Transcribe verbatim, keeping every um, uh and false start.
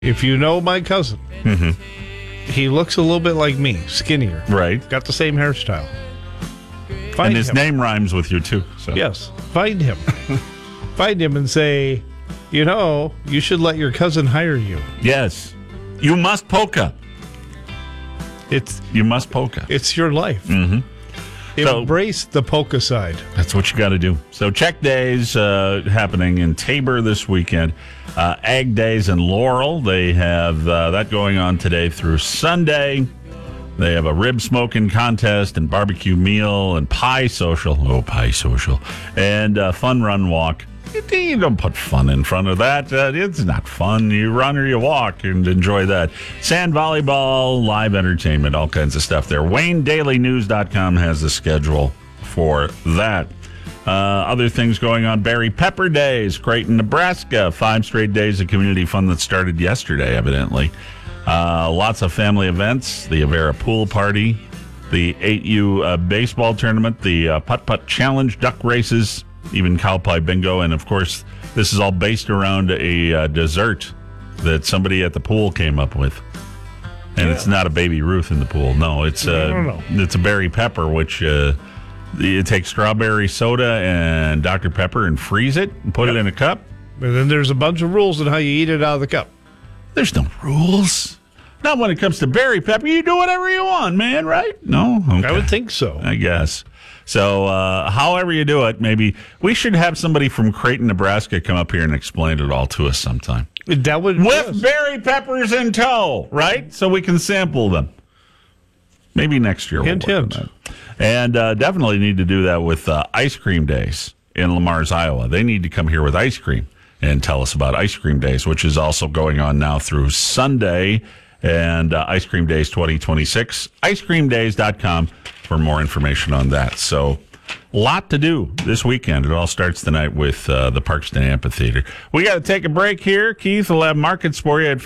If you know my cousin, Mm-hmm. he looks a little bit like me, skinnier. Right. Got the same hairstyle. Find and his him. name rhymes with you, too. So. Yes. Find him. Find him and say, you know, you should let your cousin hire you. Yes. You must polka. It's You must polka. it's your life. Mm-hmm. So- Embrace the polka side. That's what you got to do. So check days uh, happening in Tabor this weekend. Uh, Ag Days in Laurel. They have uh, that going on today through Sunday. They have a rib smoking contest and barbecue meal and pie social. Oh, pie social. And uh, fun run walk. You don't put fun in front of that. Uh, it's not fun. You run or you walk and enjoy that. Sand volleyball, live entertainment, all kinds of stuff there. Wayne Daily News dot com has the schedule for that. Uh, other things going on. Barry Pepper Days, Creighton, Nebraska. Five straight days of community fun that started yesterday, evidently. Uh, lots of family events. The Avera Pool Party. The eight U uh, baseball tournament. The uh, Putt-Putt Challenge, duck races. Even cow pie bingo. And, of course, this is all based around a uh, dessert that somebody at the pool came up with. And Yeah. it's not a Baby Ruth in the pool. No, it's, uh, No, no, it's a berry pepper, which uh, you take strawberry soda and Doctor Pepper and freeze it and put Yep. it in a cup. And then there's a bunch of rules on how you eat it out of the cup. There's no rules. Not when it comes to berry pepper. You do whatever you want, man, right? No? Okay. I would think so. I guess. So, uh, however you do it, maybe we should have somebody from Creighton, Nebraska come up here and explain it all to us sometime. That would With yes. berry peppers in tow, right? So we can sample them. Maybe next year. Hint, we'll work hint. on that. And uh, definitely need to do that with uh, ice cream days in Lamar's, Iowa. They need to come here with ice cream and tell us about ice cream days, which is also going on now through Sunday. And uh, Ice Cream Days twenty twenty-six, ice cream days dot com for more information on that. So, a lot to do this weekend. It all starts tonight with uh, the Parkston Amphitheater. We got to take a break here. Keith will have markets for you at